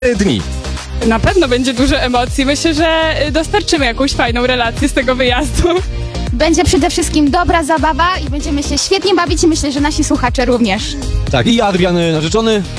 dni. Na pewno będzie dużo emocji. Myślę, że dostarczymy jakąś fajną relację z tego wyjazdu. Będzie przede wszystkim dobra zabawa i będziemy się świetnie bawić i myślę, że nasi słuchacze również. Tak, i Adrian narzeczony